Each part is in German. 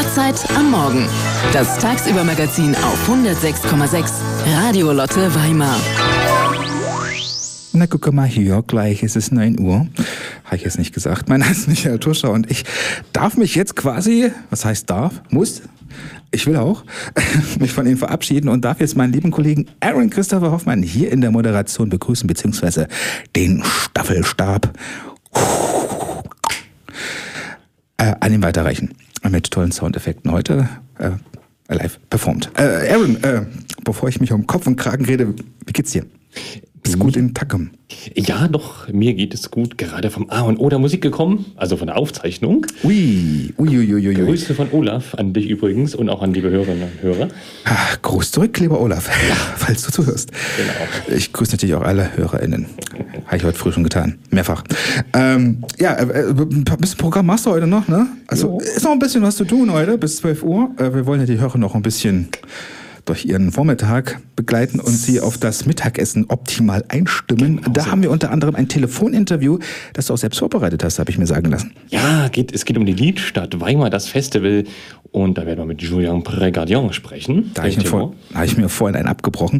Hörezeit am Morgen. Das Tagsüber-Magazin auf 106,6 Radio Lotte Weimar. Na, guck mal hier, gleich ist es 9 Uhr. Habe ich jetzt nicht gesagt. Mein Name ist Michael Tuscher und ich darf mich jetzt quasi, was heißt darf, muss, ich will auch, mich von Ihnen verabschieden und darf jetzt meinen lieben Kollegen Aaron Christopher Hoffmann hier in der Moderation begrüßen, beziehungsweise den Staffelstab an ihn weiterreichen. Mit tollen Soundeffekten heute live performt. Aaron, bevor ich mich um Kopf und Kragen rede, wie geht's dir? Bist gut in Tackem? Ja, doch, mir geht es gut. Gerade vom A und O der Musik gekommen, also von der Aufzeichnung. Ui. Grüße von Olaf an dich übrigens und auch an liebe Hörerinnen und Hörer. Gruß zurück, lieber Olaf, falls du zuhörst. Genau. Ich grüße natürlich auch alle HörerInnen. Habe ich heute früh schon getan, mehrfach. Ein bisschen Programm machst du heute noch, ne? Also ist noch ein bisschen was zu tun heute, bis 12 Uhr. Wir wollen ja die Hörer noch ein bisschen durch ihren Vormittag begleiten und sie auf das Mittagessen optimal einstimmen. Genau. Da haben wir unter anderem ein Telefoninterview, das du auch selbst vorbereitet hast, habe ich mir sagen lassen. Ja, es geht um die Liedstadt Weimar, das Festival. Und da werden wir mit Julien Prégardien sprechen. Da habe ich mir vorhin einen abgebrochen.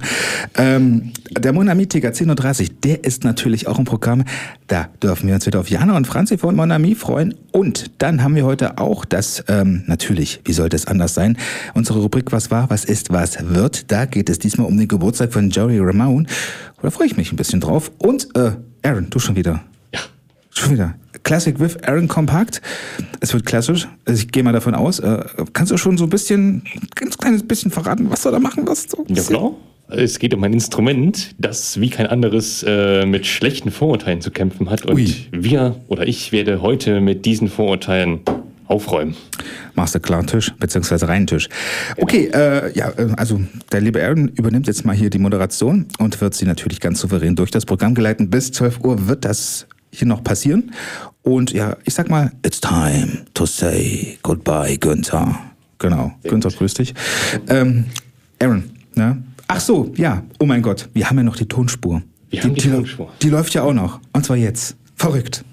Der Mon Ami Tiger 10.30 Uhr, der ist natürlich auch im Programm. Da dürfen wir uns wieder auf Jana und Franzi von Mon Ami freuen. Und dann haben wir heute auch das, natürlich, wie sollte es anders sein, unsere Rubrik Was war, was ist, was wird. Da geht es diesmal um den Geburtstag von Joey Ramone. Da freue ich mich ein bisschen drauf. Und Aaron, du schon wieder. Ja. Schon wieder. Classic with Aaron Kompakt. Es wird klassisch. Also ich gehe mal davon aus. Kannst du schon so ein bisschen, ganz kleines bisschen verraten, was du da machen wirst? So ja, klar. Es geht um ein Instrument, das wie kein anderes mit schlechten Vorurteilen zu kämpfen hat. Und ich werde heute mit diesen Vorurteilen aufräumen. Machst du klaren Tisch, beziehungsweise reinen Tisch. Okay, also der liebe Aaron übernimmt jetzt mal hier die Moderation und wird sie natürlich ganz souverän durch das Programm geleiten. Bis 12 Uhr wird das hier noch passieren. Und ja, ich sag mal, it's time to say goodbye, Günther. Genau, Günther, grüß dich. Aaron, ne? Ach so, ja, oh mein Gott, wir haben ja noch die Tonspur. Die läuft ja auch noch. Und zwar jetzt. Verrückt.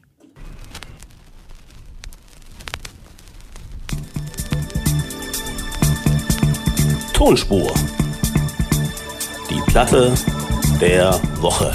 Tonspur. Die Platte der Woche.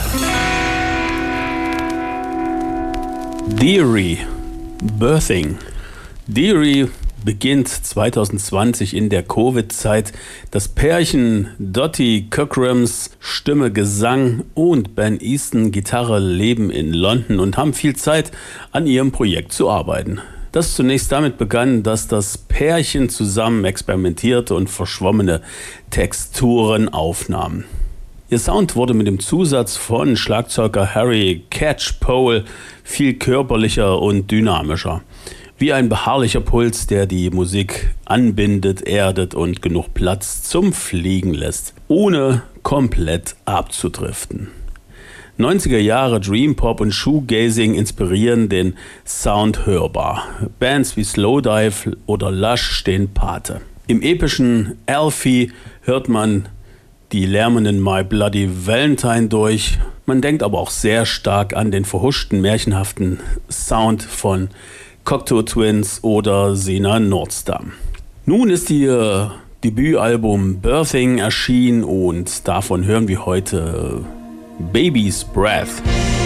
Deary, Birthing. Deary beginnt 2020 in der Covid-Zeit. Das Pärchen Dottie Cockrams, Stimme, Gesang und Ben Easton, Gitarre, leben in London und haben viel Zeit, an ihrem Projekt zu arbeiten. Das zunächst damit begann, dass das Pärchen zusammen experimentierte und verschwommene Texturen aufnahm. Ihr Sound wurde mit dem Zusatz von Schlagzeuger Harry Catchpole viel körperlicher und dynamischer. Wie ein beharrlicher Puls, der die Musik anbindet, erdet und genug Platz zum Fliegen lässt, ohne komplett abzudriften. 90er Jahre Dream Pop und Shoegazing inspirieren den Sound hörbar. Bands wie Slowdive oder Lush stehen Pate. Im epischen Alfie hört man die lärmenden My Bloody Valentine durch. Man denkt aber auch sehr stark an den verhuschten, märchenhaften Sound von Cocteau Twins oder Sina Nordstam. Nun ist ihr Debütalbum Birthing erschienen und davon hören wir heute Baby's Breath.